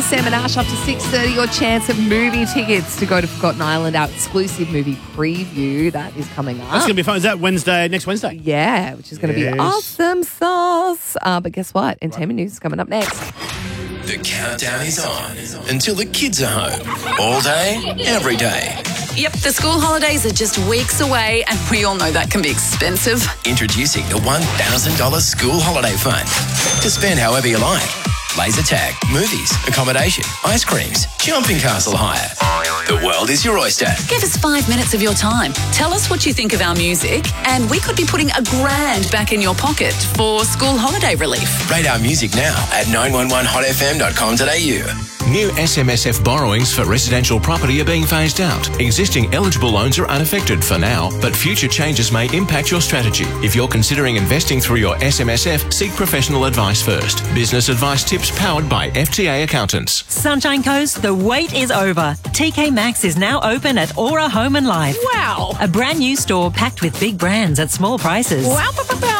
Sam and Ash up to 6:30. Your chance of movie tickets to go to Forgotten Island, our exclusive movie preview. That is coming up. That's going to be fun. Is that next Wednesday? Yeah, which is going to be awesome sauce. But guess what? Entertainment news is coming up next. The countdown is on until the kids are home. All day, every day. Yep, the school holidays are just weeks away and we all know that can be expensive. Introducing the $1,000 school holiday fund. To spend however you like. Laser tag, movies, accommodation, ice creams, jumping castle hire. The world is your oyster. Give us 5 minutes of your time. Tell us what you think of our music and we could be putting $1,000 back in your pocket for school holiday relief. Rate our music now at 911hotfm.com.au. New SMSF borrowings for residential property are being phased out. Existing eligible loans are unaffected for now, but future changes may impact your strategy. If you're considering investing through your SMSF, seek professional advice first. Business advice tips powered by FTA Accountants. Sunshine Coast, the wait is over. TK Maxx is now open at Aura Home and Life. Wow. A brand new store packed with big brands at small prices. Wow.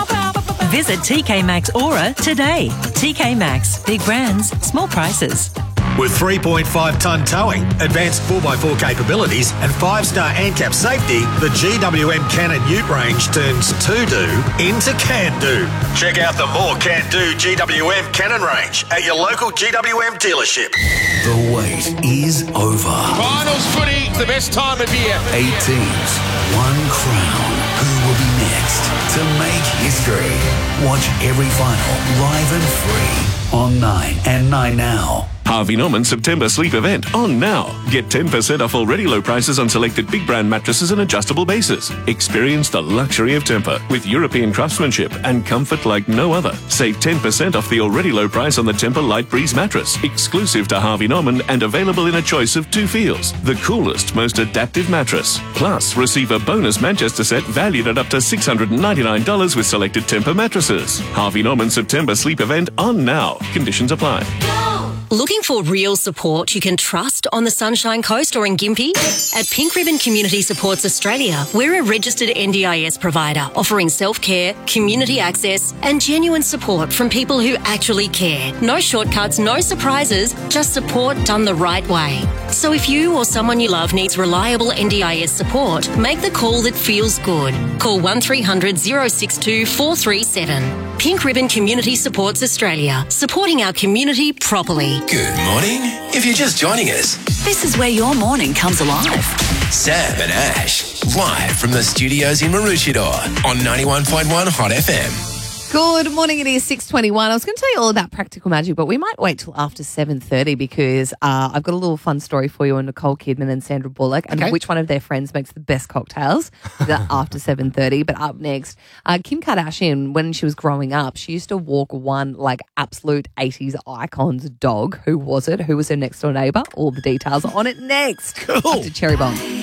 Visit TK Maxx Aura today. TK Maxx, big brands, small prices. With 3.5-tonne towing, advanced 4x4 capabilities and 5-star ANCAP safety, the GWM Cannon Ute range turns to-do into can-do. Check out the more can-do GWM Cannon range at your local GWM dealership. The wait is over. Finals footy, the best time of year. 8 teams, 1 crown. Who will be next to make history? Watch every final live and free on 9 and 9 Now. Harvey Norman September Sleep Event on now. Get 10% off already low prices on selected big brand mattresses and adjustable bases. Experience the luxury of Tempur with European craftsmanship and comfort like no other. Save 10% off the already low price on the Tempur Light Breeze mattress, exclusive to Harvey Norman and available in a choice of 2 feels. The coolest, most adaptive mattress. Plus, receive a bonus Manchester set valued at up to $699 with selected Tempur mattresses. Harvey Norman September Sleep Event on now. Conditions apply. Looking for real support you can trust on the Sunshine Coast or in Gympie? At Pink Ribbon Community Supports Australia, we're a registered NDIS provider offering self-care, community access and genuine support from people who actually care. No shortcuts, no surprises, just support done the right way. So if you or someone you love needs reliable NDIS support, make the call that feels good. Call 1300 062 437. Pink Ribbon Community Supports Australia, supporting our community properly. Good morning. If you're just joining us, This is where your morning comes alive. Sam and Ash, live from the studios in Maroochydore on 91.1 Hot FM. Good morning, it is 6:21. I was going to tell you all about Practical Magic, but we might wait till after 7:30 because I've got a little fun story for you on Nicole Kidman and Sandra Bullock and which one of their friends makes the best cocktails after 7:30. But up next, Kim Kardashian, when she was growing up, she used to walk one like absolute 80s icon's dog. Who was it? Who was her next door neighbour? All the details on it next. Cool. After Cherry Bomb.